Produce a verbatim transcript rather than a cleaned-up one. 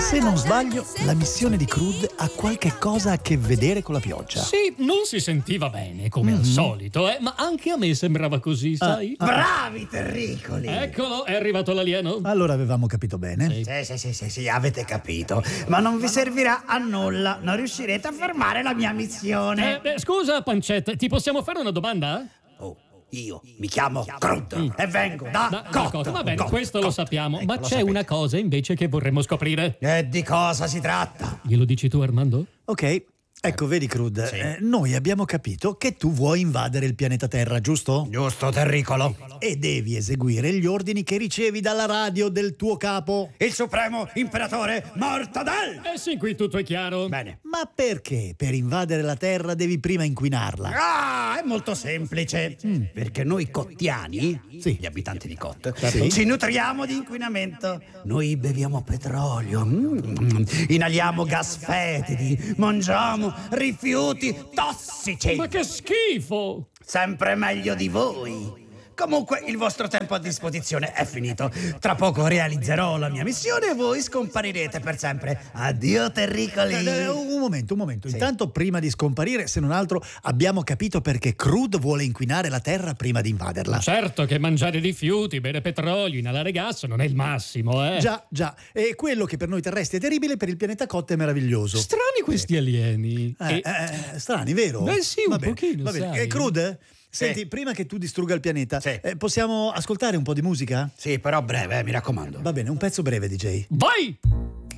Se non sbaglio, la missione di Crude ha qualche cosa a che vedere con la pioggia. Sì, non si sentiva bene, come mm-hmm. al solito, eh, ma anche a me sembrava così, sai? Ah, ah, bravi terricoli! Eccolo, è arrivato l'alieno. Allora avevamo capito bene. Sì. Sì, sì, sì, sì, sì, avete capito. Ma non vi servirà a nulla, non riuscirete a fermare la mia missione. Eh, beh, scusa, Pancetta, ti possiamo fare una domanda? Oh. Io mi chiamo Crude mm. e vengo da, da Cotto. Cotto. Va bene, Cotto, questo Cotto. lo sappiamo, Ecco, ma lo c'è sapete. una cosa invece che vorremmo scoprire. E di cosa si tratta? Glielo dici tu, Armando? Ok, ecco, vedi Crude, Sì. eh, noi abbiamo capito che tu vuoi invadere il pianeta Terra, giusto? Giusto, terricolo. E devi eseguire gli ordini che ricevi dalla radio del tuo capo. Il supremo imperatore Mortadel! Eh sì, qui tutto è chiaro. Bene. Ma perché per invadere la Terra devi prima inquinarla? Ah, è molto semplice. Mm. Perché noi cottiani, sì. gli abitanti di Cot, sì. ci nutriamo di inquinamento. Noi beviamo petrolio, mm. inaliamo gas fetidi, mangiamo rifiuti tossici. Ma che schifo! Sempre meglio di voi. Comunque il vostro tempo a disposizione è finito. Tra poco realizzerò la mia missione e voi scomparirete per sempre. Addio terricoli. Eh, eh, un momento, un momento. Sì. Intanto, prima di scomparire, se non altro, abbiamo capito perché Crude vuole inquinare la Terra prima di invaderla. Certo che mangiare rifiuti, bere petrolio, inalare gas non è il massimo, eh. Già, già. E quello che per noi terrestri è terribile, per il pianeta Cot è meraviglioso. Strani questi alieni. Eh, E- eh, strani, vero? Beh sì, un Va bene, pochino, va bene. sai. Eh, Crude? Senti, Sì. prima che tu distrugga il pianeta, Sì. eh, possiamo ascoltare un po' di musica? Sì, però breve, eh, mi raccomando. Va bene, un pezzo breve, D J. Vai!